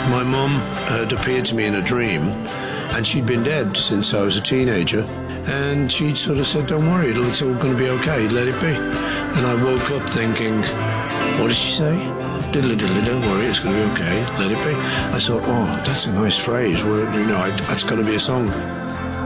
My mum had appeared to me in a dream, and she'd been dead since I was a teenager, and she'd sort of said, don't worry, it's all going to be okay, let it be. And I woke up thinking, what did she say? Diddly diddly, don't worry, it's going to be okay, let it be. I thought, oh, that's a nice phrase, that's got to be a song.